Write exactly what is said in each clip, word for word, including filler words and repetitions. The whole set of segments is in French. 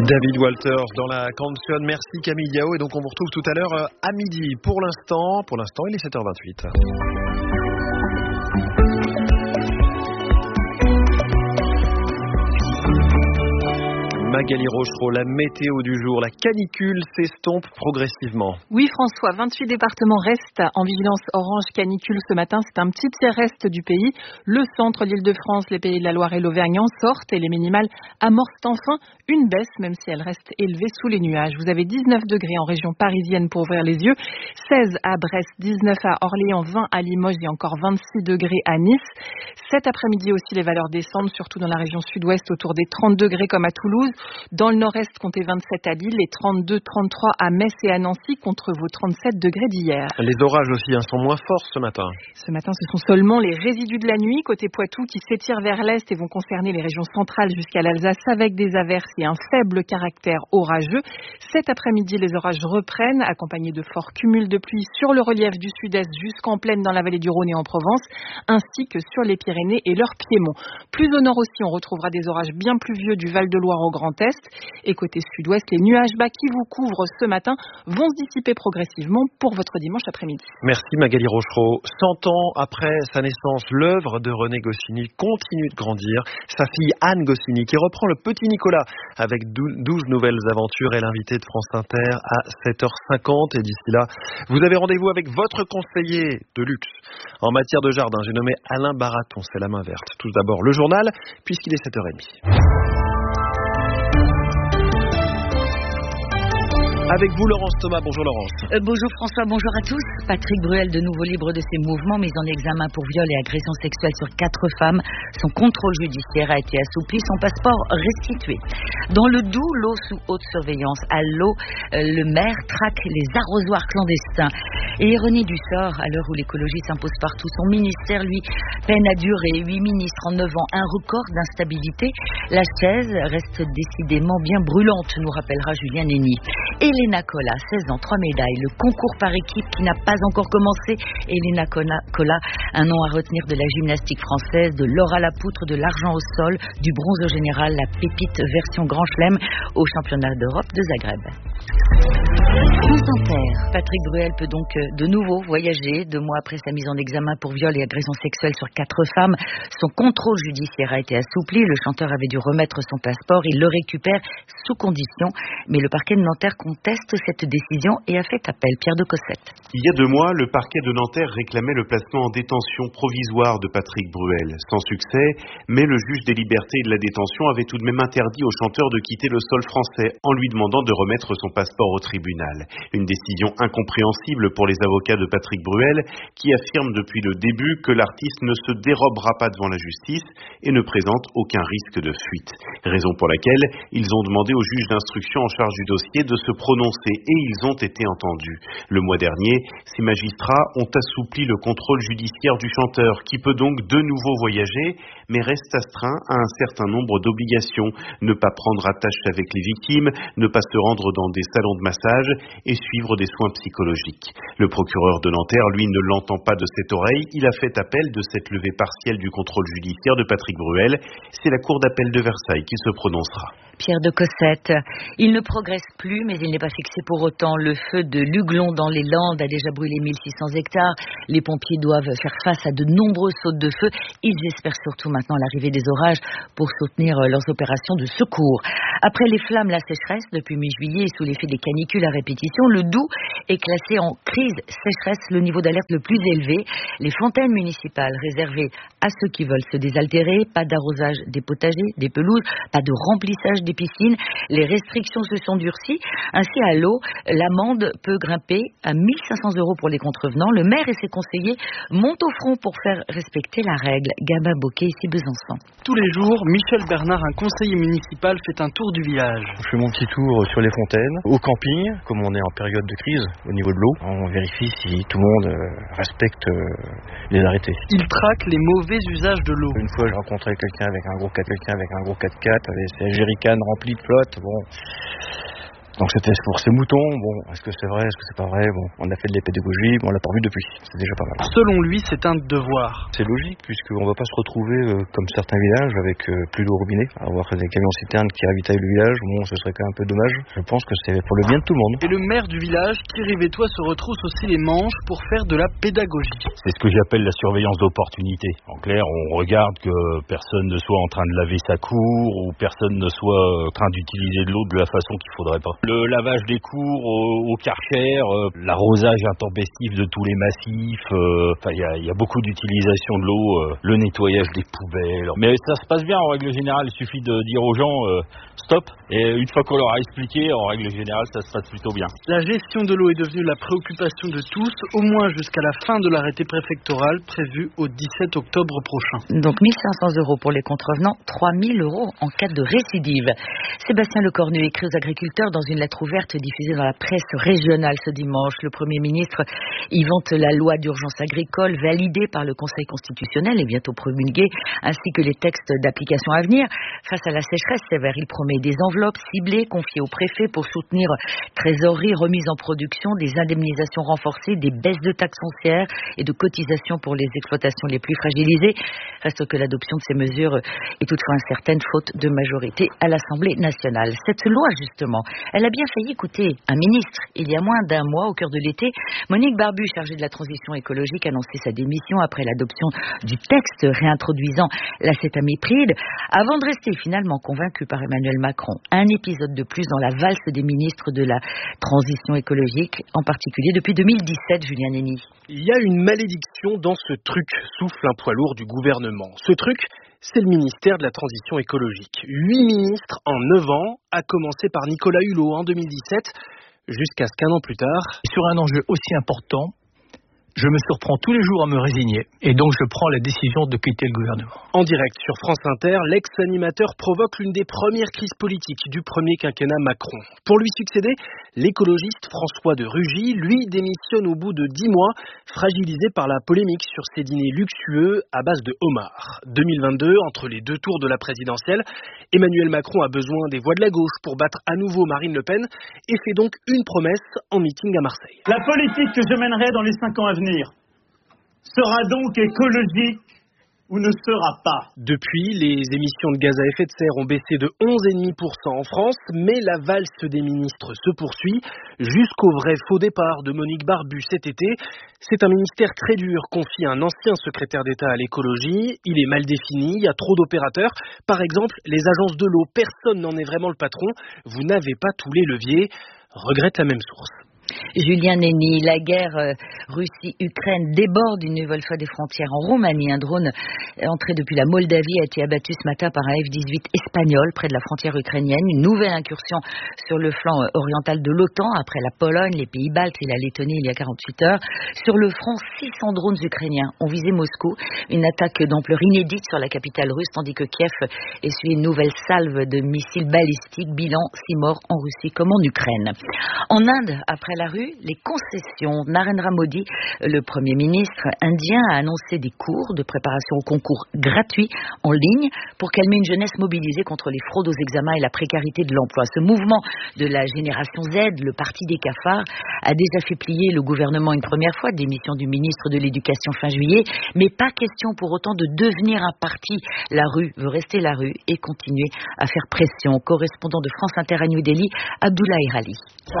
David Walters dans la canción. Merci Camille Yao. Et donc on vous retrouve tout à l'heure à midi. Pour l'instant, pour l'instant, il est sept heures vingt-huit. Magali Rochereau, la météo du jour, la canicule s'estompe progressivement. Oui François, vingt-huit départements restent en vigilance orange canicule ce matin. C'est un petit tiers reste du pays. Le centre, l'Île-de-France, les Pays de la Loire et l'Auvergne en sortent et les minimales amorcent enfin une baisse, même si elle reste élevée sous les nuages. Vous avez dix-neuf degrés en région parisienne pour ouvrir les yeux, seize à Brest, dix-neuf à Orléans, vingt à Limoges et encore vingt-six degrés à Nice. Cet après-midi aussi, les valeurs descendent, surtout dans la région sud-ouest, autour des trente degrés comme à Toulouse. Dans le nord-est, comptez vingt-sept à Lille et trente-deux trente-trois à Metz et à Nancy contre vos trente-sept degrés d'hier. Les orages aussi hein, sont moins forts ce matin. Ce matin, ce sont seulement les résidus de la nuit côté Poitou qui s'étirent vers l'est et vont concerner les régions centrales jusqu'à l'Alsace avec des averses et un faible caractère orageux. Cet après-midi, les orages reprennent, accompagnés de forts cumuls de pluie sur le relief du sud-est jusqu'en plaine dans la vallée du Rhône et en Provence, ainsi que sur les Pyrénées et leur piémont. Plus au nord aussi, on retrouvera des orages bien pluvieux du Val-de-Loire au Grand Est. Et côté sud-ouest, les nuages bas qui vous couvrent ce matin vont se dissiper progressivement pour votre dimanche après-midi. Merci Magali Rochereau. Cent ans après sa naissance, l'œuvre de René Goscinny continue de grandir. Sa fille Anne Goscinny qui reprend le petit Nicolas avec douze nouvelles aventures est l'invitée de France Inter à sept heures cinquante. Et d'ici là, vous avez rendez-vous avec votre conseiller de luxe en matière de jardin. J'ai nommé Alain Baraton, c'est la main verte. Tout d'abord le journal, puisqu'il est sept heures trente. Avec vous, Laurence Thomas. Bonjour, Laurence. Euh, bonjour, François. Bonjour à tous. Patrick Bruel, de nouveau libre de ses mouvements, mis en examen pour viol et agression sexuelle sur quatre femmes. Son contrôle judiciaire a été assoupli, son passeport restitué. Dans le Doubs, l'eau sous haute surveillance. À l'eau, euh, le maire traque les arrosoirs clandestins. Et ironie du sort, à l'heure où l'écologie s'impose partout, son ministère, lui, peine à durer. Huit ministres en neuf ans, un record d'instabilité. La chaise reste décidément bien brûlante, nous rappellera Julien Nenny. Elena Cola, seize ans, trois médailles. Le concours par équipe qui n'a pas encore commencé. Elena Cola, un nom à retenir de la gymnastique française, de l'or à la poutre, de l'argent au sol, du bronze au général, la pépite version Grand Chelem au championnat d'Europe de Zagreb. Patrick Bruel peut donc de nouveau voyager. Deux mois après sa mise en examen pour viol et agression sexuelle sur quatre femmes, son contrôle judiciaire a été assoupli. Le chanteur avait dû remettre son passeport. Il le récupère sous condition. Mais le parquet de Nanterre conteste cette décision et a fait appel. Pierre de Cossette. Il y a deux mois, le parquet de Nanterre réclamait le placement en détention provisoire de Patrick Bruel. Sans succès, mais le juge des libertés et de la détention avait tout de même interdit au chanteur de quitter le sol français en lui demandant de remettre son passeport au tribunal. Une décision incompréhensible pour les avocats de Patrick Bruel qui affirment depuis le début que l'artiste ne se dérobera pas devant la justice et ne présente aucun risque de fuite. Raison pour laquelle ils ont demandé au juge d'instruction en charge du dossier de se prononcer et ils ont été entendus. Le mois dernier, ces magistrats ont assoupli le contrôle judiciaire du chanteur qui peut donc de nouveau voyager mais reste astreint à un certain nombre d'obligations. Ne pas prendre attache avec les victimes, ne pas se rendre dans des salons de massage et suivre des soins psychologiques. Le procureur de Nanterre, lui, ne l'entend pas de cette oreille. Il a fait appel de cette levée partielle du contrôle judiciaire de Patrick Bruel. C'est la cour d'appel de Versailles qui se prononcera. Pierre de Cossette. Il ne progresse plus, mais il n'est pas fixé pour autant. Le feu de Luglon dans les Landes a déjà brûlé mille six cents hectares. Les pompiers doivent faire face à de nombreuses sautes de feu. Ils espèrent surtout maintenant l'arrivée des orages pour soutenir leurs opérations de secours. Après les flammes, la sécheresse, depuis mi-juillet, sous l'effet des canicules à répétition, le Doubs est classé en crise sécheresse, le niveau d'alerte le plus élevé. Les fontaines municipales réservées à ceux qui veulent se désaltérer, pas d'arrosage des potagers, des pelouses, pas de remplissage des piscines. Les restrictions se sont durcies. Ainsi, à l'eau, l'amende peut grimper à mille cinq cents euros pour les contrevenants. Le maire et ses conseillers montent au front pour faire respecter la règle. Gabin Bocquet, ici Besançon. Tous les jours, Michel Bernard, un conseiller municipal, fait un tour du village. Je fais mon petit tour sur les fontaines, au camping, comme on est en période de crise au niveau de l'eau. On vérifie si tout le monde respecte les arrêtés. Il traque les mauvais usages de l'eau. Une fois, j'ai rencontré quelqu'un avec un gros quatre, quelqu'un avec un gros quatre-quatre, avec ses jerrycans remplis de flotte. Bon, Donc c'était pour ces moutons, bon, est-ce que c'est vrai, est-ce que c'est pas vrai, bon, on a fait de la pédagogie, mais on l'a pas vu depuis, c'est déjà pas mal. Selon lui, c'est un devoir. C'est logique, puisqu'on va pas se retrouver euh, comme certains villages avec euh, plus d'eau au robinet, avoir des camions citernes qui ravitaillent le village, bon, ce serait quand même un peu dommage. Je pense que c'est pour le bien de tout le monde. Et le maire du village, Thierry Vétois, se retrousse aussi les manches pour faire de la pédagogie. C'est ce que j'appelle la surveillance d'opportunité. En clair, on regarde que personne ne soit en train de laver sa cour ou personne ne soit en train d'utiliser de l'eau de la façon qu'il faudrait pas. Le lavage des cours au, au Karcher, euh, l'arrosage intempestif de tous les massifs, enfin euh, il y, y a beaucoup d'utilisation de l'eau, euh, le nettoyage des poubelles. Mais ça se passe bien en règle générale, il suffit de dire aux gens euh, stop, et une fois qu'on leur a expliqué, en règle générale ça se passe plutôt bien. La gestion de l'eau est devenue la préoccupation de tous, au moins jusqu'à la fin de l'arrêté préfectoral prévu au dix-sept octobre prochain. Donc mille cinq cents euros pour les contrevenants, trois mille euros en cas de récidive. Sébastien Lecornu écrit aux agriculteurs dans une lettre ouverte diffusée dans la presse régionale ce dimanche. Le Premier ministre y vante la loi d'urgence agricole validée par le Conseil constitutionnel et bientôt promulguée, ainsi que les textes d'application à venir. Face à la sécheresse sévère, il promet des enveloppes ciblées confiées au préfet pour soutenir trésorerie, remise en production, des indemnisations renforcées, des baisses de taxes foncières et de cotisations pour les exploitations les plus fragilisées. Reste que l'adoption de ces mesures est toutefois incertaine, faute de majorité à l'Assemblée nationale. Cette loi, justement, elle a bien failli coûter un ministre. Il y a moins d'un mois, au cœur de l'été, Monique Barbu, chargée de la transition écologique, annonçait sa démission après l'adoption du texte réintroduisant l'acétamipride, avant de rester finalement convaincue par Emmanuel Macron. Un épisode de plus dans la valse des ministres de la transition écologique, en particulier depuis deux mille dix-sept, Julien Nény. Il y a une malédiction dans ce truc, souffle un poids lourd du gouvernement. Ce truc, c'est le ministère de la Transition écologique. Huit ministres en neuf ans, à commencer par Nicolas Hulot en deux mille dix-sept, jusqu'à ce qu'un an plus tard... Sur un enjeu aussi important, je me surprends tous les jours à me résigner et donc je prends la décision de quitter le gouvernement. En direct sur France Inter, l'ex-animateur provoque l'une des premières crises politiques du premier quinquennat Macron. Pour lui succéder, l'écologiste François de Rugy, lui, démissionne au bout de dix mois, fragilisé par la polémique sur ses dîners luxueux à base de homards. deux mille vingt-deux, entre les deux tours de la présidentielle, Emmanuel Macron a besoin des voix de la gauche pour battre à nouveau Marine Le Pen et fait donc une promesse en meeting à Marseille. La politique que je mènerai dans les cinq ans à venir sera donc écologique ou ne sera pas. Depuis, les émissions de gaz à effet de serre ont baissé de onze virgule cinq pour cent en France, mais la valse des ministres se poursuit jusqu'au vrai faux départ de Monique Barbu cet été. C'est un ministère très dur, confie un ancien secrétaire d'État à l'écologie. Il est mal défini, il y a trop d'opérateurs. Par exemple, les agences de l'eau, personne n'en est vraiment le patron. Vous n'avez pas tous les leviers, regrette la même source. Julien Nény, la guerre euh, Russie-Ukraine déborde une nouvelle fois des frontières en Roumanie. Un drone entré depuis la Moldavie a été abattu ce matin par un F dix-huit espagnol près de la frontière ukrainienne. Une nouvelle incursion sur le flanc euh, oriental de l'OTAN après la Pologne, les pays baltes et la Lettonie il y a quarante-huit heures. Sur le front, six cents drones ukrainiens ont visé Moscou. Une attaque d'ampleur inédite sur la capitale russe, tandis que Kiev essuie une nouvelle salve de missiles balistiques. Bilan, six morts en Russie comme en Ukraine. En Inde, après la rue, les concessions. Narendra Modi, le Premier ministre indien, a annoncé des cours de préparation au concours gratuits en ligne pour calmer une jeunesse mobilisée contre les fraudes aux examens et la précarité de l'emploi. Ce mouvement de la génération Z, le parti des cafards, a déjà fait plier le gouvernement une première fois, démission du ministre de l'Éducation fin juillet, mais pas question pour autant de devenir un parti. La rue veut rester la rue et continuer à faire pression. Correspondant de France Inter à New Delhi, Abdullah Irali.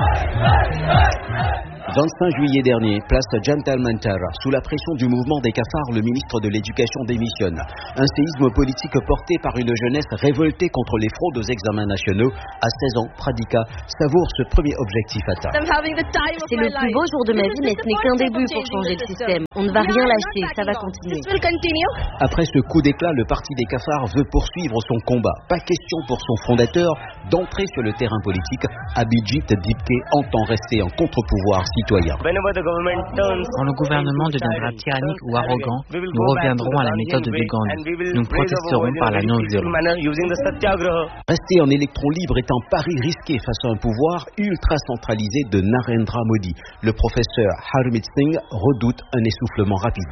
vingt-cinq juillet dernier, place Jantar Mantar. Sous la pression du mouvement des cafards, le ministre de l'Éducation démissionne. Un séisme politique porté par une jeunesse révoltée contre les fraudes aux examens nationaux. À seize ans, Pradika savoure ce premier objectif atteint. C'est le plus beau jour de ma vie, mais ce n'est qu'un début pour changer le système. On ne va rien lâcher, ça va continuer. Après ce coup d'éclat, le parti des cafards veut poursuivre son combat. Pas question pour son fondateur d'entrer sur le terrain politique. Abhijit Dipke entend rester en contre-pouvoir citoyen. Quand le gouvernement deviendra tyrannique ou arrogant, nous reviendrons à la méthode de Gandhi. Nous protesterons par la non-violence. Rester en électron libre est un pari risqué face à un pouvoir ultra centralisé de Narendra Modi. Le professeur Harmeet Singh redoute un essoufflement rapide.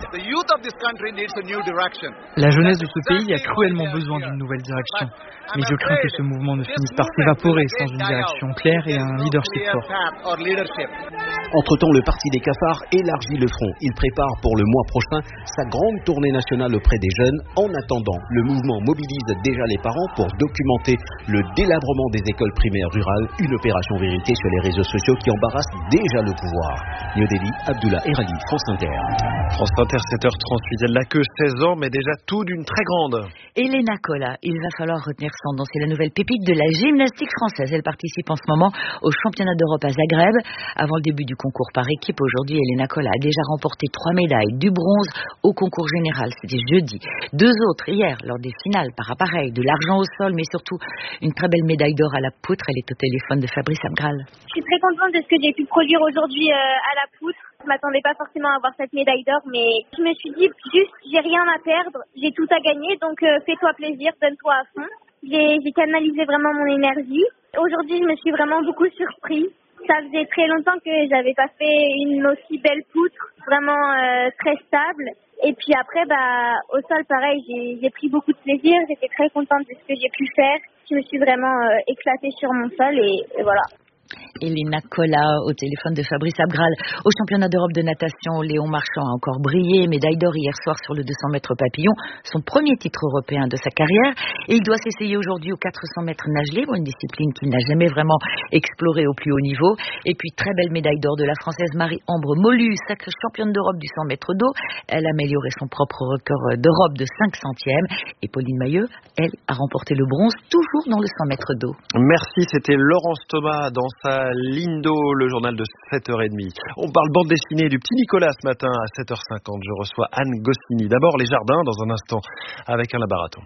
La jeunesse de ce pays a cruellement besoin d'une nouvelle direction. Mais je crains que ce mouvement ne finisse par s'évaporer sans une direction claire et un leadership fort. Entre-temps, le parti des cafards élargit le front. Il prépare pour le mois prochain sa grande tournée nationale auprès des jeunes. En attendant, le mouvement mobilise déjà les parents pour documenter le délabrement des écoles primaires rurales, une opération vérité sur les réseaux sociaux qui embarrasse déjà le pouvoir. New Delhi, Abdullah Erali, France Inter. France Inter, sept heures trente-huit. Elle n'a que seize ans, mais déjà tout d'une très grande. Elena Cola, il va falloir retenir son nom. C'est la nouvelle pépite de la gymnastique française. Elle participe en ce moment au championnat d'Europe à Zagreb. Avant le début du concours par équipe, aujourd'hui, Elena Cola a déjà remporté trois médailles, du bronze au concours général. C'était jeudi. Deux autres hier, lors des finales par appareil, de l'argent au sol, mais surtout une très belle médaille d'or à la poutre. Elle est au téléphone de Fabrice Abgral. Je suis très contente de ce que j'ai pu produire aujourd'hui euh, à la poutre. Je m'attendais pas forcément à avoir cette médaille d'or, mais je me suis dit juste, j'ai rien à perdre, j'ai tout à gagner, donc euh, fais-toi plaisir, donne-toi à fond. J'ai, j'ai canalisé vraiment mon énergie. Aujourd'hui, je me suis vraiment beaucoup surpris. Ça faisait très longtemps que j'avais pas fait une aussi belle poutre, vraiment euh, très stable. Et puis après, bah, au sol, pareil, j'ai, j'ai pris beaucoup de plaisir. J'étais très contente de ce que j'ai pu faire. Je me suis vraiment euh, éclatée sur mon sol et, et voilà. Elena Cola au téléphone de Fabrice Abgral. Au championnat d'Europe de natation, Léon Marchand a encore brillé, médaille d'or hier soir sur le deux cents mètres papillon, son premier titre européen de sa carrière, et il doit s'essayer aujourd'hui aux quatre cents mètres nage libre, une discipline qu'il n'a jamais vraiment explorée au plus haut niveau. Et puis très belle médaille d'or de la Française Marie-Ambre Molu, sacrée championne d'Europe du cent mètres d'eau. Elle a amélioré son propre record d'Europe de cinq centièmes, et Pauline Mailleux, elle, a remporté le bronze toujours dans le cent mètres d'eau. Merci, c'était Laurence Thomas dans sa Lindo, le journal de sept heures trente. On parle bande dessinée du petit Nicolas ce matin à sept heures cinquante. Je reçois Anne Goscinny. D'abord les jardins dans un instant avec Alain Baraton.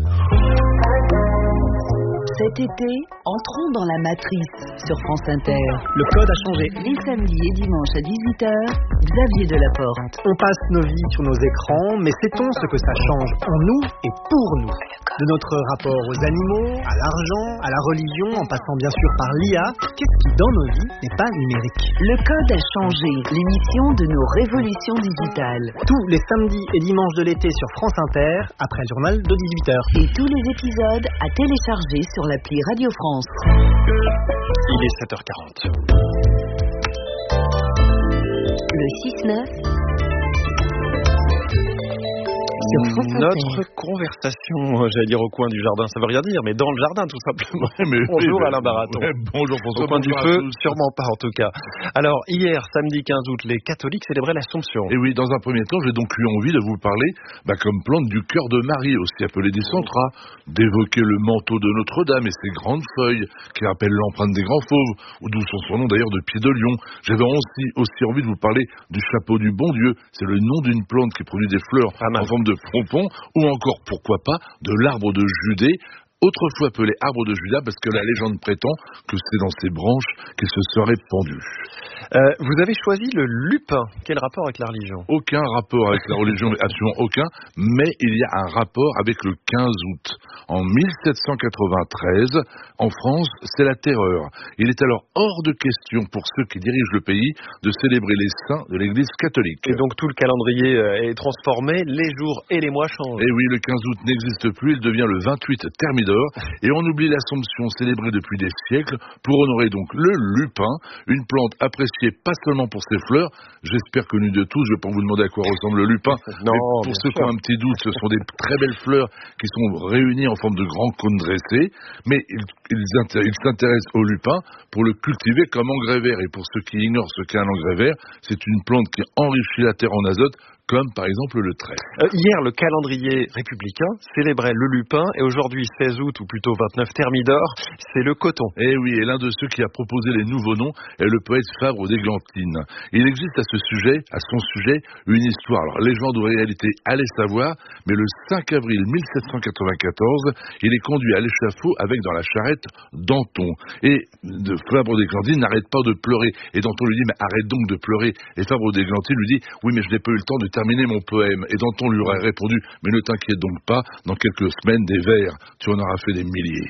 Cet été, entrons dans la matrice sur France Inter. Le code a changé. Les samedis et dimanches à dix-huit heures, Xavier Delaporte. On passe nos vies sur nos écrans, mais sait-on ce que ça change en nous et pour nous? De notre rapport aux animaux, à l'argent, à la religion, en passant bien sûr par l'I A, qu'est-ce qui dans nos vies n'est pas numérique? Le code a changé, l'émission de nos révolutions digitales. Tous les samedis et dimanches de l'été sur France Inter, après le journal de dix-huit heures. Et tous les épisodes à télécharger sur l'appli Radio France. Il est sept heures quarante. Le six neuf. Notre conversation, j'allais dire au coin du jardin, ça veut rien dire, mais dans le jardin tout simplement. Ouais, mais, bonjour mais, Alain Baraton. Ouais, bonjour François. Au coin du feu, tous. sûrement pas en tout cas. Alors hier, samedi quinze août, les catholiques célébraient l'Assomption. Et oui, dans un premier temps, j'ai donc eu envie de vous parler bah, comme plante du cœur de Marie, aussi appelée des centras, d'évoquer le manteau de Notre-Dame et ses grandes feuilles qui rappellent l'empreinte des grands fauves, ou d'où son surnom d'ailleurs de pied de lion. J'avais aussi, aussi envie de vous parler du chapeau du bon Dieu. C'est le nom d'une plante qui produit des fleurs en forme de frompon, ou encore, pourquoi pas, de l'arbre de Judée, autrefois appelé arbre de Judas, parce que la légende prétend que c'est dans ses branches qu'il se serait pendu. Euh, vous avez choisi le lupin. Quel rapport avec la religion? Aucun rapport avec la religion, mais absolument aucun, mais il y a un rapport avec le quinze août. En mille sept cent quatre-vingt-treize, en France, c'est la terreur. Il est alors hors de question pour ceux qui dirigent le pays de célébrer les saints de l'Église catholique. Et donc tout le calendrier est transformé, les jours et les mois changent. Et oui, le quinze août n'existe plus, il devient le vingt-huit Thermidor, et on oublie l'Assomption célébrée depuis des siècles pour honorer donc le lupin, une plante appréciée pas seulement pour ses fleurs, j'espère connue de tous, je vais pas vous demander à quoi ressemble le lupin, non, mais pour ceux sûr. qui ont un petit doute, ce sont des très belles fleurs qui sont réunies en forme de grands cônes dressés, mais ils, ils, intér- ils s'intéressent au lupin pour le cultiver comme engrais vert, et pour ceux qui ignorent ce qu'est un engrais vert, c'est une plante qui enrichit la terre en azote comme par exemple le trait. Euh, hier, le calendrier républicain célébrait le lupin et aujourd'hui, seize août ou plutôt vingt-neuf Thermidor, c'est le coton. Et oui, et l'un de ceux qui a proposé les nouveaux noms est le poète Fabre d'Églantine. Il existe à ce sujet, à son sujet, une histoire. Alors, légende ou réalité, allez savoir, mais le cinq avril mille sept cent quatre-vingt-quatorze, il est conduit à l'échafaud avec dans la charrette Danton. Et de Fabre d'Églantine n'arrête pas de pleurer. Et Danton lui dit, mais arrête donc de pleurer. Et Fabre d'Églantine lui dit, oui, mais je n'ai pas eu le temps de terminer mon poème. Et Danton lui aurait répondu, mais ne t'inquiète donc pas, dans quelques semaines, des vers, tu en auras fait des milliers.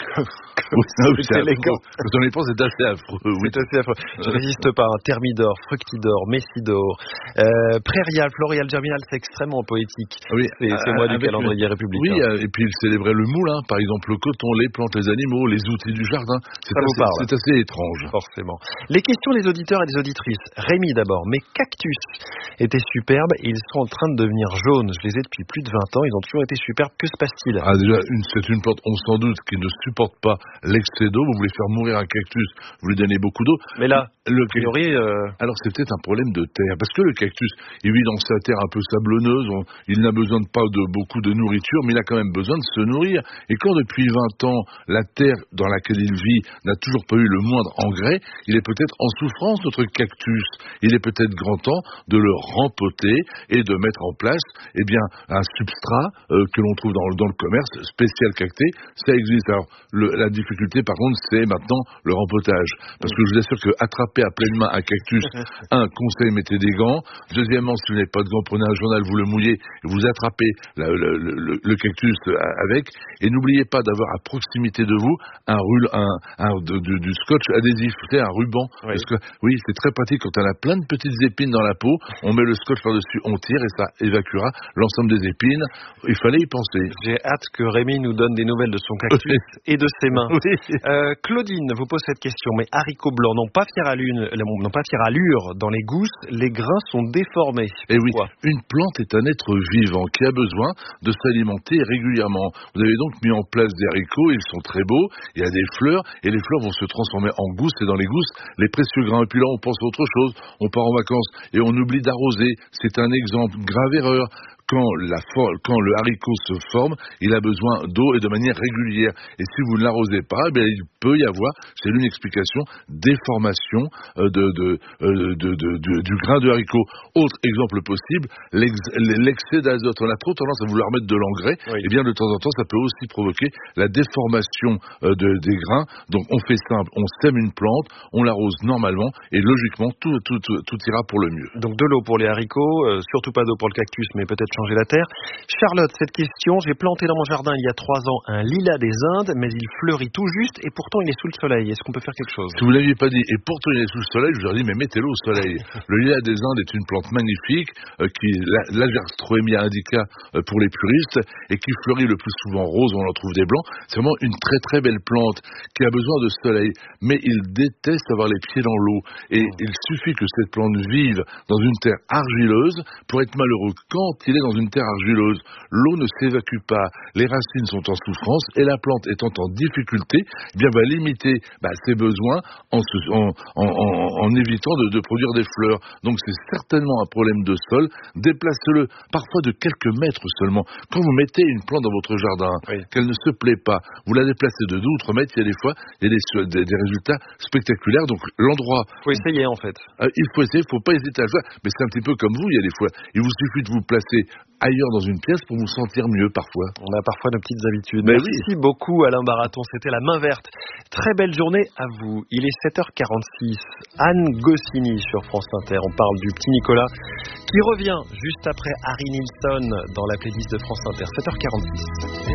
Oui, non, c'est élégant. Quand on y pense, c'est assez affreux. Oui. C'est assez affreux. Je ne résiste pas. Hein. Thermidor, Fructidor, Messidor, euh, Prairial, Florial, Germinal, c'est extrêmement poétique. Oui, c'est, c'est moi du calendrier une... républicain. Oui, et puis il célébrait le moulin, par exemple le coton, les plantes, les animaux, les outils du jardin. C'est, assez, c'est assez étrange. Forcément. Les questions des auditeurs et des auditrices. Rémi d'abord. Mes cactus étaient superbes et ils sont en train de devenir jaunes. Je les ai depuis plus de vingt ans. Ils ont toujours été superbes. Que se passe-t-il? Ah, déjà, une, c'est une plante, on s'en doute, qui ne supporte pas l'excès d'eau. Vous voulez faire mourir un cactus, vous lui donnez beaucoup d'eau. Mais là, le priori, euh... alors c'est peut-être un problème de terre, parce que le cactus, il vit dans sa terre un peu sablonneuse, on, il n'a besoin de pas de beaucoup de nourriture, mais il a quand même besoin de se nourrir. Et quand depuis vingt ans, la terre dans laquelle il vit n'a toujours pas eu le moindre engrais, il est peut-être en souffrance, notre cactus. Il est peut-être grand temps de le rempoter et de mettre en place, eh bien, un substrat euh, que l'on trouve dans, dans le commerce, spécial cacté. Ça existe. Alors, le, la difficulté, par contre, c'est maintenant le rempotage. Parce que je vous assure qu'attraper à pleine main un cactus, un, conseil, mettez des gants. Deuxièmement, si vous n'avez pas de gants, prenez un journal, vous le mouillez, vous attrapez la, le, le, le cactus avec. Et n'oubliez pas d'avoir à proximité de vous un, rul, un, un de, de, du scotch adhésif, vous savez, un ruban. Oui. Parce que, oui, c'est très pratique quand on a plein de petites épines dans la peau. On met le scotch par-dessus, on tire et ça évacuera l'ensemble des épines. Il fallait y penser. J'ai hâte que Rémi nous donne des nouvelles de son cactus et de ses mains. Oui. Euh, Claudine vous pose cette question. Mes haricots blancs n'ont pas fière allure, n'ont pas fière allure dans les gousses. Les grains sont déformés. Et oui, une plante est un être vivant qui a besoin de s'alimenter régulièrement. Vous avez donc mis en place des haricots, ils sont très beaux, il y a des fleurs, et les fleurs vont se transformer en gousses, et dans les gousses, les précieux grains. Et puis là, on pense à autre chose, on part en vacances, et on oublie d'arroser. C'est un exemple, grave erreur. Quand, la for- quand le haricot se forme, il a besoin d'eau et de manière régulière. Et si vous ne l'arrosez pas, eh bien, il peut y avoir, c'est l'une explication, déformation euh, de, de, euh, de, de, de, du grain de haricot. Autre exemple possible, l'ex- l'excès d'azote. On a trop tendance à vouloir mettre de l'engrais. Oui. Et bien de temps en temps, ça peut aussi provoquer la déformation euh, de, des grains. Donc on fait simple, on sème une plante, on l'arrose normalement et logiquement, tout, tout, tout, tout ira pour le mieux. Donc de l'eau pour les haricots, euh, surtout pas d'eau pour le cactus, mais peut-être changer la terre. Charlotte, cette question, j'ai planté dans mon jardin il y a trois ans un lilas des Indes, mais il fleurit tout juste et pourtant il est sous le soleil. Est-ce qu'on peut faire quelque chose? Si vous ne l'aviez pas dit, et pourtant il est sous le soleil, je vous aurais dit, mais mettez-le au soleil. Le lilas des Indes est une plante magnifique, euh, qui l'Agerstroemia indica euh, pour les puristes, et qui fleurit le plus souvent rose, on en trouve des blancs. C'est vraiment une très très belle plante qui a besoin de soleil, mais il déteste avoir les pieds dans l'eau. Et mmh. il suffit que cette plante vive dans une terre argileuse pour être malheureux. Quand il est dans une terre argileuse, l'eau ne s'évacue pas, les racines sont en souffrance et la plante étant en difficulté, eh bien va limiter bah, ses besoins en, en, en, en, en évitant de, de produire des fleurs. Donc c'est certainement un problème de sol. Déplacez-le parfois de quelques mètres seulement. Quand vous mettez une plante dans votre jardin, oui. qu'elle ne se plaît pas, vous la déplacez de deux ou trois mètres, il y a des fois il y a des, des, des résultats spectaculaires. Donc l'endroit... Il faut essayer en fait. Euh, il faut essayer, il ne faut pas hésiter à le faire. Mais c'est un petit peu comme vous, il y a des fois. Il vous suffit de vous placer ailleurs dans une pièce pour vous sentir mieux parfois. On a parfois nos petites habitudes. Mais Merci oui. beaucoup Alain Baraton, c'était la main verte. Très belle journée à vous. Il est sept heures quarante-six. Anne Goscinny sur France Inter. On parle du petit Nicolas qui revient juste après Harry Nilsson dans la playlist de France Inter. sept heures quarante-six.